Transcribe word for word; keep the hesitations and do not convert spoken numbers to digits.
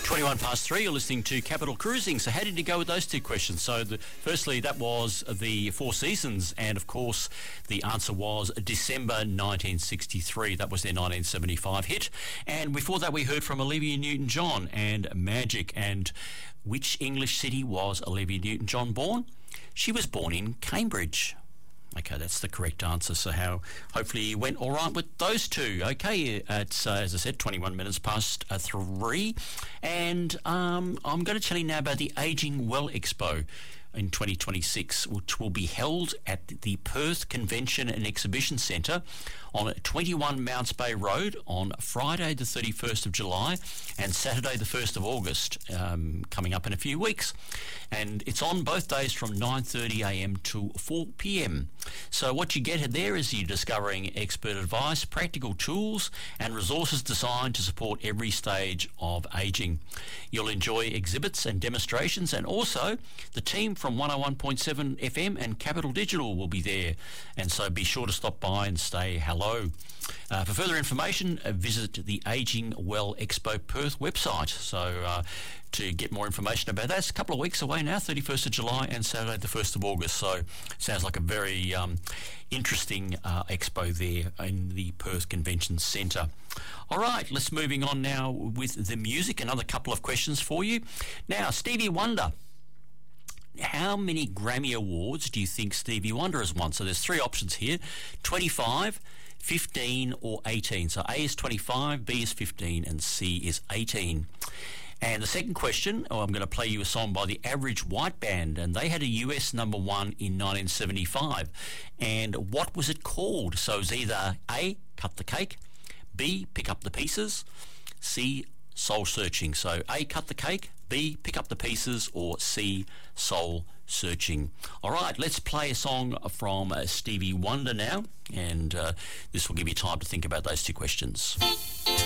twenty-one past three, you're listening to Capital Cruising. So how did you go with those two questions? So the, firstly, that was the Four Seasons, and of course the answer was December nineteen sixty-three. That was their nineteen seventy-five hit. And before that we heard from Olivia Newton-John and Magic. And which English city was Olivia Newton-John born? She was born in Cambridge. Okay, that's the correct answer. So how, hopefully you went all right with those two. Okay, it's, uh, as I said, twenty-one minutes past uh, three. And um, I'm going to tell you now about the Ageing Well Expo in twenty twenty-six, which will be held at the Perth Convention and Exhibition Centre on twenty-one Mounts Bay Road on Friday the thirty-first of July and Saturday the first of August, um, coming up in a few weeks. And it's on both days from nine thirty a m to four p m. So what you get there is you're discovering expert advice, practical tools and resources designed to support every stage of ageing. You'll enjoy exhibits and demonstrations, and also the team from one oh one point seven F M and Capital Digital will be there, and so be sure to stop by and say hello. Uh, for further information, uh, visit the Ageing Well Expo Perth website. So uh, to get more information about that, it's a couple of weeks away now, thirty-first of July and Saturday the first of August. So sounds like a very um, interesting uh, expo there in the Perth Convention Centre. All right, let's moving on now with the music. Another couple of questions for you. Now, Stevie Wonder. How many Grammy Awards do you think Stevie Wonder has won? So there's three options here, twenty-five, fifteen or eighteen. So A is twenty-five, B is fifteen and C is eighteen. And the second question, oh, I'm going to play you a song by the Average White Band, and they had a U S number one in nineteen seventy-five. And what was it called? So it's either A, Cut the Cake, B, Pick Up the Pieces, C, Soul Searching. So A, Cut the Cake, B, Pick Up the Pieces, or C, Soul Searching. All right, let's play a song from uh, Stevie Wonder now, and uh, this will give you time to think about those two questions.